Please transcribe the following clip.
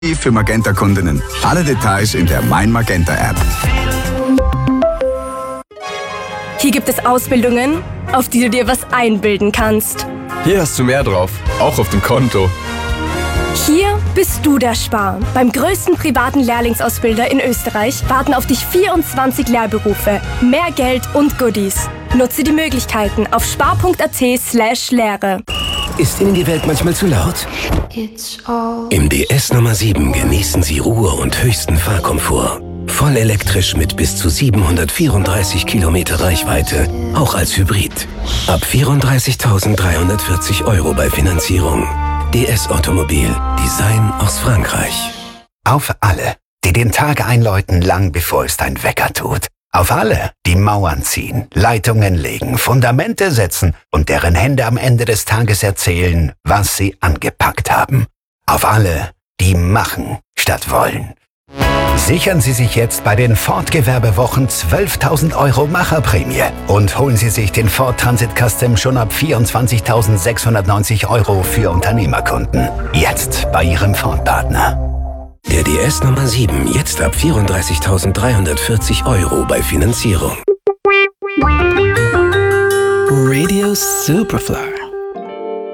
Für Magenta-Kundinnen. Alle Details in der Mein Magenta-App. Hier gibt es Ausbildungen, auf die du dir was einbilden kannst. Hier hast du mehr drauf, auch auf dem Konto. Hier bist du der Spar. Beim größten privaten Lehrlingsausbilder in Österreich warten auf dich 24 Lehrberufe, mehr Geld und Goodies. Nutze die Möglichkeiten auf spar.at/Lehre. Ist Ihnen die Welt manchmal zu laut? Im DS Nummer 7 genießen Sie Ruhe und höchsten Fahrkomfort. Voll elektrisch mit bis zu 734 Kilometer Reichweite, auch als Hybrid. Ab 34.340 € bei Finanzierung. DS Automobil. Design aus Frankreich. Auf alle, die den Tag einläuten, lang bevor es dein Wecker tut. Auf alle, die Mauern ziehen, Leitungen legen, Fundamente setzen und deren Hände am Ende des Tages erzählen, was sie angepackt haben. Auf alle, die machen statt wollen. Sichern Sie sich jetzt bei den Ford-Gewerbewochen 12.000 € Macherprämie und holen Sie sich den Ford Transit Custom schon ab 24.690 € für Unternehmerkunden. Jetzt bei Ihrem Ford-Partner. Der DS Nummer 7 jetzt ab 34.340 € bei Finanzierung. Radio Superfly.